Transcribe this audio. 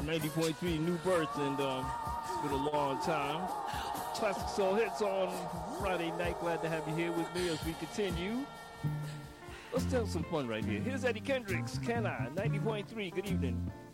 90.3 New Birth, and it's been a long time. Classic Soul Hits on Friday night. Glad to have you here with me as we continue. Let's have some fun right here. Here's Eddie Kendricks, Can I? 90.3. Good evening.